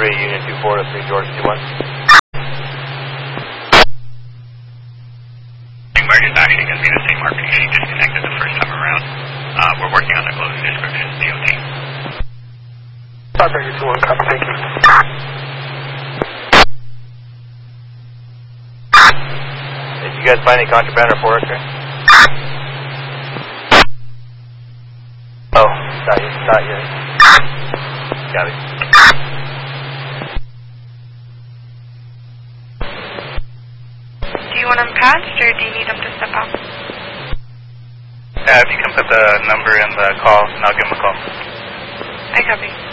Union 24 to 3 George 21. It's actually going to be the same marketing sheet disconnected the first time around. We're working on the closing description, DOT. Operator 21, copy, thank you. Did you guys find any contraband or forestry? Oh, not yet. Got it. Do you want them patched or do you need them to step out? If you can put the number in the call, and I'll give them a call. I copy.